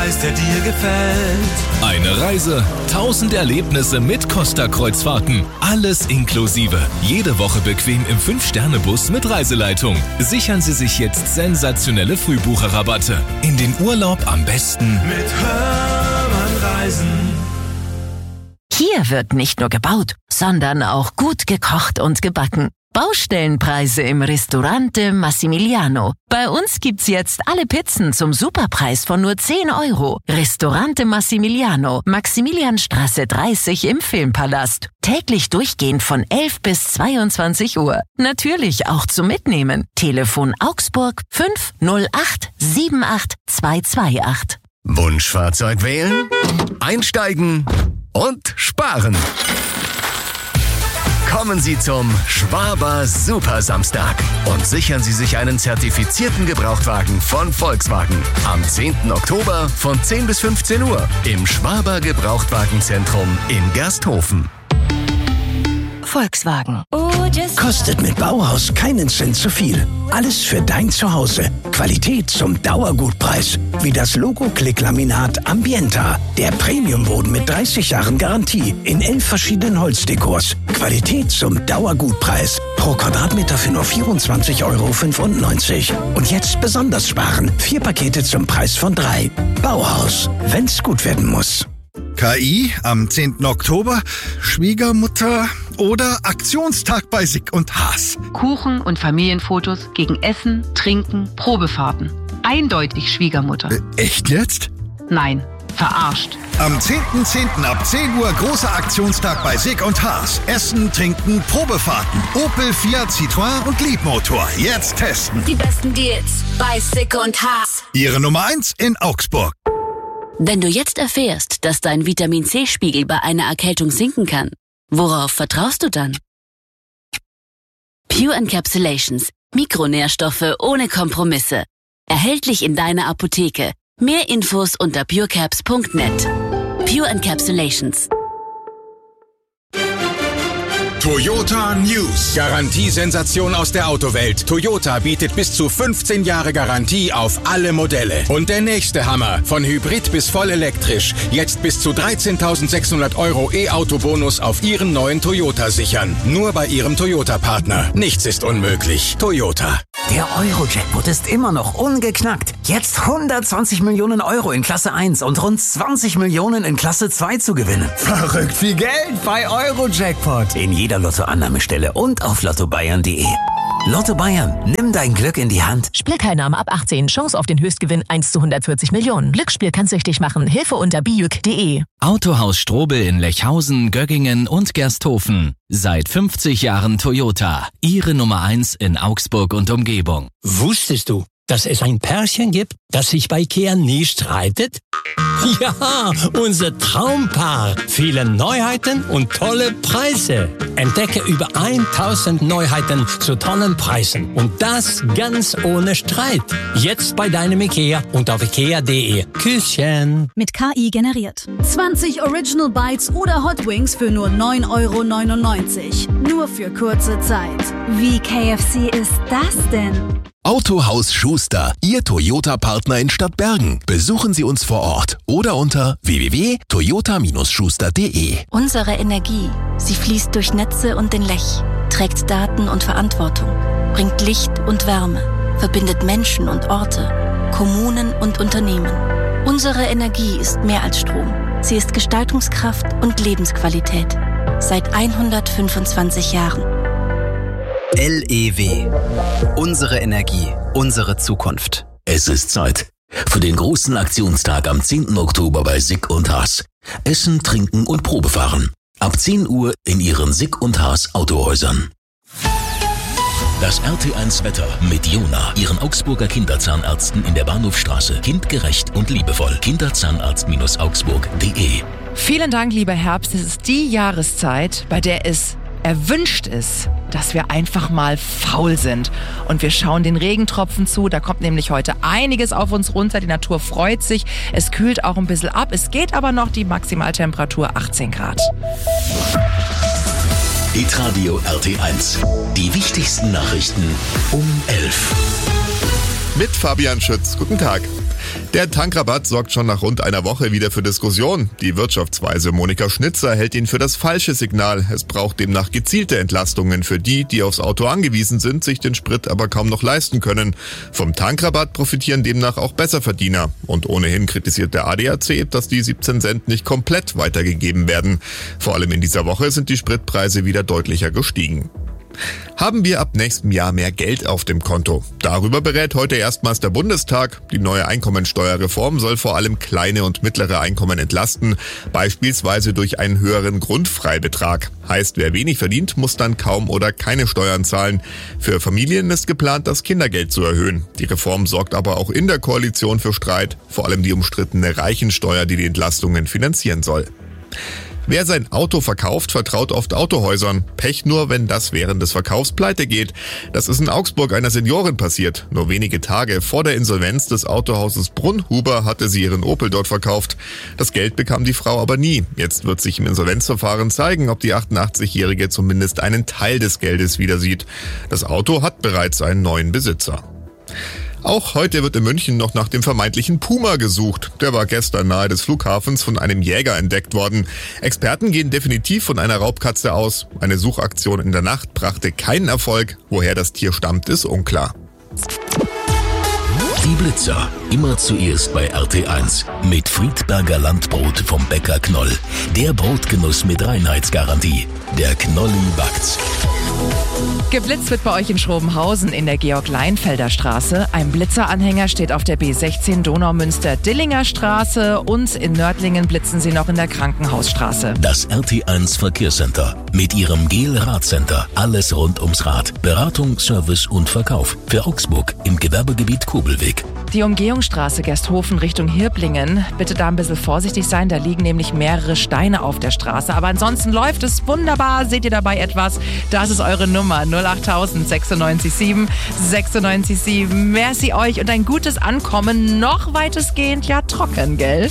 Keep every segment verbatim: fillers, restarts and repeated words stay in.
der dir gefällt. Eine Reise, tausend Erlebnisse mit Costa-Kreuzfahrten. Alles inklusive. Jede Woche bequem im fünf Sterne Bus mit Reiseleitung. Sichern Sie sich jetzt sensationelle Frühbucherrabatte. In den Urlaub am besten mit Hermann Reisen. Hier wird nicht nur gebaut, sondern auch gut gekocht und gebacken. Baustellenpreise im Ristorante Massimiliano. Bei uns gibt's jetzt alle Pizzen zum Superpreis von nur zehn Euro. Ristorante Massimiliano, Maximilianstraße dreißig im Filmpalast. Täglich durchgehend von elf bis zweiundzwanzig Uhr. Natürlich auch zum Mitnehmen. Telefon Augsburg fünf null acht sieben acht zwei zwei acht. Wunschfahrzeug wählen, einsteigen und sparen. Kommen Sie zum Schwaber Super Samstag und sichern Sie sich einen zertifizierten Gebrauchtwagen von Volkswagen. Am zehnten Oktober von zehn bis fünfzehn Uhr im Schwaber Gebrauchtwagenzentrum in Gersthofen. Volkswagen. Kostet mit Bauhaus keinen Cent zu viel. Alles für dein Zuhause. Qualität zum Dauergutpreis. Wie das Logo-Klick-Laminat Ambienta. Der Premiumboden mit dreißig Jahren Garantie. In elf verschiedenen Holzdekors. Qualität zum Dauergutpreis. Pro Quadratmeter für nur vierundzwanzig Euro fünfundneunzig. Und jetzt besonders sparen. Vier Pakete zum Preis von drei. Bauhaus. Wenn's gut werden muss. K I am zehnten Oktober, Schwiegermutter oder Aktionstag bei Sick und Haas. Kuchen und Familienfotos gegen Essen, Trinken, Probefahrten. Eindeutig Schwiegermutter. Äh, echt jetzt? Nein, verarscht. Am zehnten zehnten ab zehn Uhr großer Aktionstag bei Sick und Haas. Essen, Trinken, Probefahrten. Opel, Fiat, Citroën und Liebmotor. Jetzt testen. Die besten Deals bei Sick und Haas. Ihre Nummer eins in Augsburg. Wenn du jetzt erfährst, dass dein Vitamin-C-Spiegel bei einer Erkältung sinken kann, worauf vertraust du dann? Pure Encapsulations. Mikronährstoffe ohne Kompromisse. Erhältlich in deiner Apotheke. Mehr Infos unter purecaps punkt net. Pure Encapsulations. Toyota News. Garantiesensation aus der Autowelt. Toyota bietet bis zu fünfzehn Jahre Garantie auf alle Modelle. Und der nächste Hammer. Von Hybrid bis voll elektrisch. Jetzt bis zu dreizehntausendsechshundert Euro E-Auto-Bonus auf Ihren neuen Toyota sichern. Nur bei Ihrem Toyota-Partner. Nichts ist unmöglich. Toyota. Der Euro-Jackpot ist immer noch ungeknackt. Jetzt hundertzwanzig Millionen Euro in Klasse eins und rund zwanzig Millionen in Klasse zwei zu gewinnen. Verrückt viel Geld bei Euro-Jackpot. In jeder Lottoannahmestelle und auf lotto bayern punkt de. Lotto Bayern, nimm dein Glück in die Hand. Spielteilnahme ab achtzehn. Chance auf den Höchstgewinn eins zu hundertvierzig Millionen. Glücksspiel kann süchtig machen. Hilfe unter bijuk punkt de. Autohaus Strobel in Lechhausen, Göggingen und Gersthofen. Seit fünfzig Jahren Toyota. Ihre Nummer eins in Augsburg und Umgebung. Wusstest du, dass es ein Pärchen gibt, das sich bei Ikea nie streitet? Ja, unser Traumpaar. Viele Neuheiten und tolle Preise. Entdecke über tausend Neuheiten zu tollen Preisen. Und das ganz ohne Streit. Jetzt bei deinem Ikea und auf ikea punkt de. Küsschen. Mit K I generiert. zwanzig Original Bites oder Hot Wings für nur neun Euro neunundneunzig. Nur für kurze Zeit. Wie K F C ist das denn? Autohaus Schuster, Ihr Toyota-Partner in Stadtbergen. Besuchen Sie uns vor Ort oder unter w w w punkt toyota schuster punkt de. Unsere Energie, sie fließt durch Netze und den Lech, trägt Daten und Verantwortung, bringt Licht und Wärme, verbindet Menschen und Orte, Kommunen und Unternehmen. Unsere Energie ist mehr als Strom. Sie ist Gestaltungskraft und Lebensqualität. Seit hundertfünfundzwanzig Jahren. L E W. Unsere Energie, unsere Zukunft. Es ist Zeit für den großen Aktionstag am zehnten Oktober bei Sick und Haas. Essen, Trinken und Probefahren. Ab zehn Uhr in Ihren Sick und Haas Autohäusern. Das R T eins Wetter mit Jona, Ihren Augsburger Kinderzahnärzten in der Bahnhofstraße. Kindgerecht und liebevoll. kinderzahnarzt augsburg punkt de. Vielen Dank, lieber Herbst. Es ist die Jahreszeit, bei der es erwünscht ist, dass wir einfach mal faul sind. Und wir schauen den Regentropfen zu. Da kommt nämlich heute einiges auf uns runter. Die Natur freut sich. Es kühlt auch ein bisschen ab. Es geht aber noch die Maximaltemperatur achtzehn Grad. Hitradio R T eins. Die wichtigsten Nachrichten um elf. Mit Fabian Schütz. Guten Tag. Der Tankrabatt sorgt schon nach rund einer Woche wieder für Diskussion. Die Wirtschaftsweise Monika Schnitzer hält ihn für das falsche Signal. Es braucht demnach gezielte Entlastungen für die, die aufs Auto angewiesen sind, sich den Sprit aber kaum noch leisten können. Vom Tankrabatt profitieren demnach auch Besserverdiener. Und ohnehin kritisiert der A D A C, dass die siebzehn Cent nicht komplett weitergegeben werden. Vor allem in dieser Woche sind die Spritpreise wieder deutlicher gestiegen. Haben wir ab nächstem Jahr mehr Geld auf dem Konto? Darüber berät heute erstmals der Bundestag. Die neue Einkommensteuerreform soll vor allem kleine und mittlere Einkommen entlasten, beispielsweise durch einen höheren Grundfreibetrag. Heißt, wer wenig verdient, muss dann kaum oder keine Steuern zahlen. Für Familien ist geplant, das Kindergeld zu erhöhen. Die Reform sorgt aber auch in der Koalition für Streit, vor allem die umstrittene Reichensteuer, die die Entlastungen finanzieren soll. Wer sein Auto verkauft, vertraut oft Autohäusern. Pech nur, wenn das während des Verkaufs pleite geht. Das ist in Augsburg einer Seniorin passiert. Nur wenige Tage vor der Insolvenz des Autohauses Brunnhuber hatte sie ihren Opel dort verkauft. Das Geld bekam die Frau aber nie. Jetzt wird sich im Insolvenzverfahren zeigen, ob die achtundachtzig-Jährige zumindest einen Teil des Geldes wieder sieht. Das Auto hat bereits einen neuen Besitzer. Auch heute wird in München noch nach dem vermeintlichen Puma gesucht. Der war gestern nahe des Flughafens von einem Jäger entdeckt worden. Experten gehen definitiv von einer Raubkatze aus. Eine Suchaktion in der Nacht brachte keinen Erfolg. Woher das Tier stammt, ist unklar. Die Blitzer. Immer zuerst bei R T eins. Mit Friedberger Landbrot vom Bäcker Knoll. Der Brotgenuss mit Reinheitsgarantie. Der Knolli backt's. Geblitzt wird bei euch in Schrobenhausen in der Georg-Leinfelder Straße. Ein Blitzeranhänger steht auf der B sechzehn Donaumünster-Dillinger Straße und in Nördlingen blitzen sie noch in der Krankenhausstraße. Das R T eins Verkehrscenter mit ihrem Gel-Radcenter. Alles rund ums Rad. Beratung, Service und Verkauf. Für Augsburg im Gewerbegebiet Kobelweg. Die Umgehungsstraße Gersthofen Richtung Hirblingen. Bitte da ein bisschen vorsichtig sein, da liegen nämlich mehrere Steine auf der Straße. Aber ansonsten läuft es wunderbar. Seht ihr dabei etwas? Das ist eure Nummer null acht null null sechs sieben sechs sechs sieben. Merci euch und ein gutes Ankommen. Noch weitestgehend ja trocken, gell?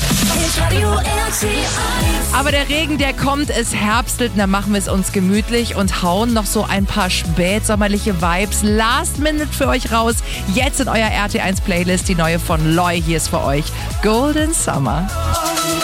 Aber der Regen, der kommt, es herbstelt. Dann machen wir es uns gemütlich und hauen noch so ein paar spätsommerliche Vibes last minute für euch raus. Jetzt in euer R T eins Playlist die neue von Loy. Hier ist für euch Golden Summer.